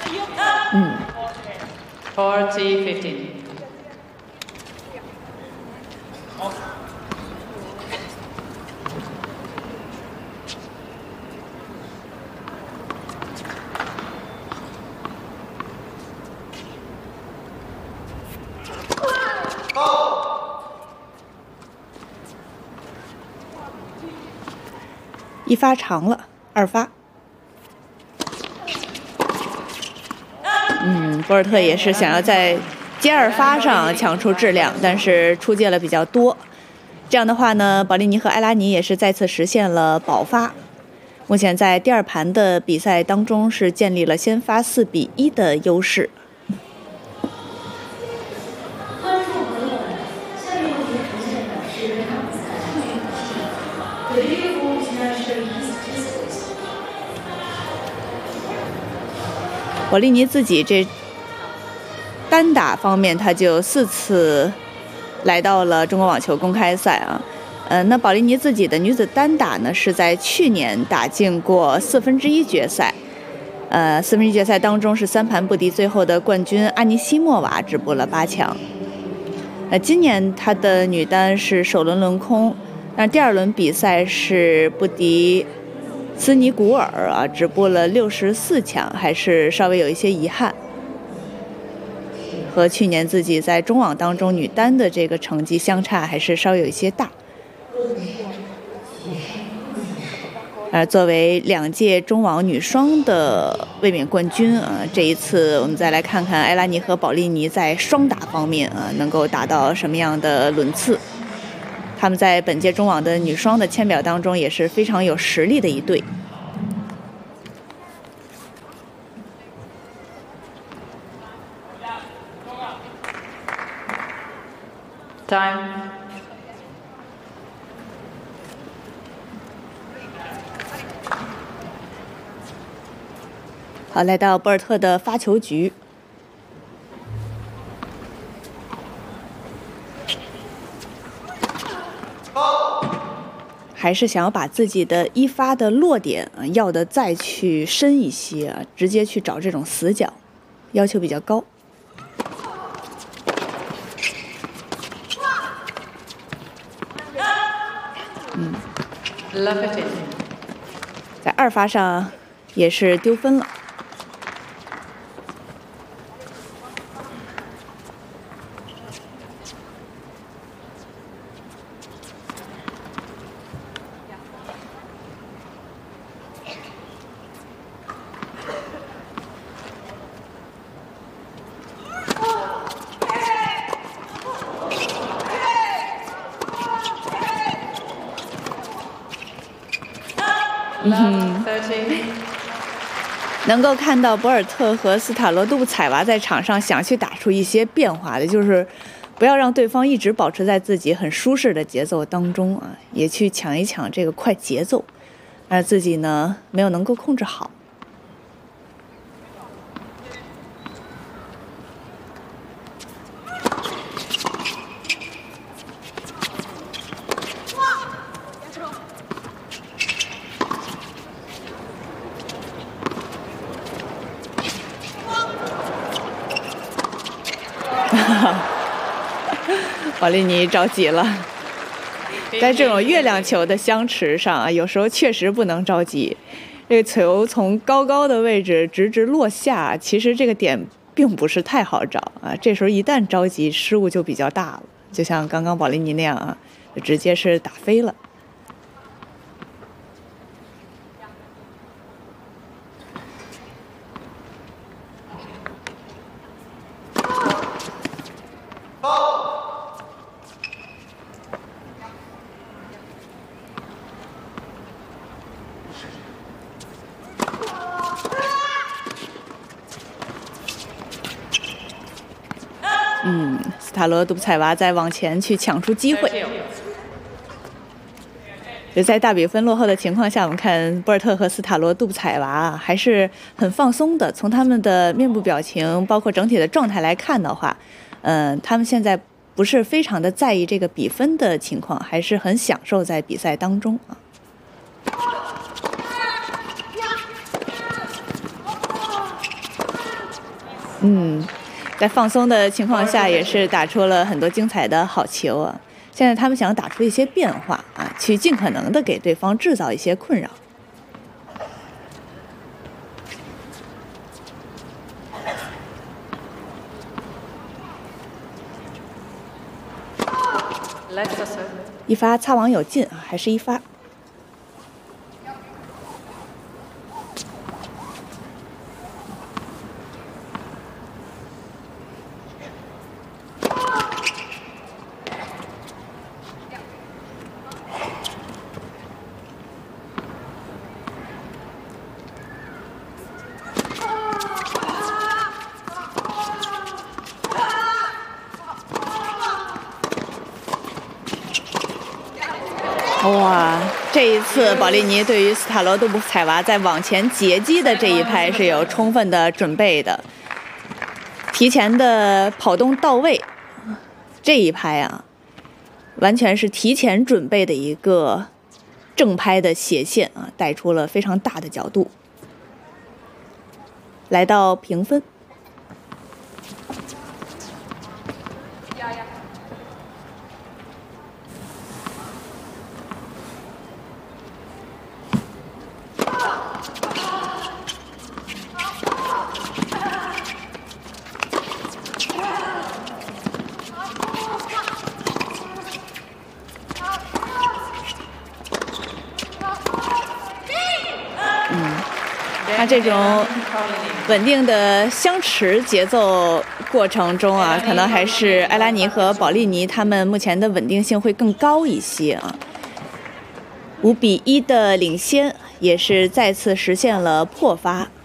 40-15。 一发长了，2发。博尔特也是想要在接2发上抢出质量，但是出界了比较多。这样的话呢，保利尼和埃拉尼也是再次实现了保发。目前在第2盘的比赛当中是建立了先发4-1的优势。保利尼自己这单打方面，他就4次来到了中国网球公开赛啊。那保利尼自己的女子单打呢，是在去年打进过1/4决赛。1/4决赛当中是3盘不敌最后的冠军阿尼西莫娃，止步了8强。今年她的女单是首轮轮空，但第2轮比赛是不敌斯尼古尔啊，止步了64强，还是稍微有一些遗憾。和去年自己在中网当中女单的这个成绩相差还是稍有一些大。作为2届中网女双的卫冕冠军啊，这一次我们再来看看埃拉尼和保利尼在双打方面啊能够达到什么样的轮次。他们在本届中网的女双的签表当中也是非常有实力的一对。 Time。 好，来到博尔特的发球局。还是想要把自己的1发的落点要的再去深一些啊，直接去找这种死角，要求比较高。在2发上也是丢分了。能够看到博尔特和斯塔罗杜布采娃在场上想去打出一些变化的，就是不要让对方一直保持在自己很舒适的节奏当中啊，也去抢一抢这个快节奏，而自己呢没有能够控制好。保利尼着急了，在这种月亮球的相持上啊，有时候确实不能着急。这个球从高高的位置直直落下，其实这个点并不是太好找啊。这时候一旦着急，失误就比较大了。就像刚刚保利尼那样啊，就直接是打飞了。斯塔罗杜布采娃在往前去抢出机会。就在大比分落后的情况下，我们看博尔特和斯塔罗杜布采娃还是很放松的。从他们的面部表情，包括整体的状态来看的话，他们现在不是非常的在意这个比分的情况，还是很享受在比赛当中啊。 在放松的情况下，也是打出了很多精彩的好球啊。现在他们想打出一些变化啊，去尽可能的给对方制造一些困扰。一发擦网有进啊，还是一发。哇，这一次保利尼对于斯塔罗杜布采娃在网前截击的这一拍是有充分的准备的，提前的跑动到位，这一拍啊，完全是提前准备的一个正拍的斜线啊，带出了非常大的角度，来到平分。那这种稳定的相持节奏过程中啊，可能还是埃拉尼和保利尼他们目前的稳定性会更高一些啊。5比1的领先，也是再次实现了破发。